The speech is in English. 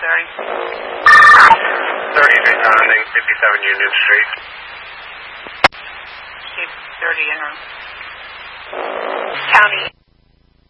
33 pounding, 57 Union Street. Keep 30 in County.